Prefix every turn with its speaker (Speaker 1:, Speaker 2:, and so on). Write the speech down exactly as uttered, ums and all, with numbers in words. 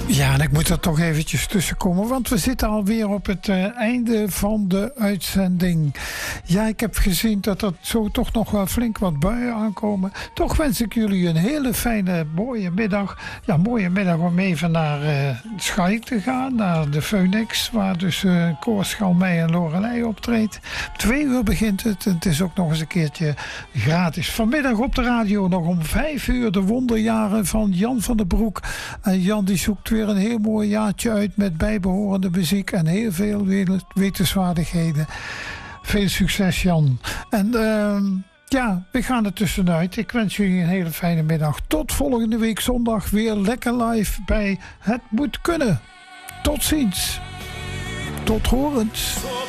Speaker 1: Ja, en ik moet er toch eventjes tussenkomen, want we zitten alweer op het uh, einde van de uitzending. Ja, ik heb gezien dat er zo toch nog wel flink wat buien aankomen. Toch wens ik jullie een hele fijne, mooie middag. Ja, mooie middag om even naar uh, Schaik te gaan, naar de Phoenix, waar dus uh, Koor Schalmei en Lorelei optreedt. Twee uur begint het en het is ook nog eens een keertje gratis. Vanmiddag op de radio nog om vijf uur de wonderjaren van Jan van den Broek. En Jan die zoekt weer een heel mooi jaartje uit met bijbehorende muziek en heel veel wetenswaardigheden. Veel succes, Jan. En uh, ja, we gaan er tussenuit. Ik wens jullie een hele fijne middag. Tot volgende week zondag weer lekker live bij Het Moet Kunnen. Tot ziens. Tot horens.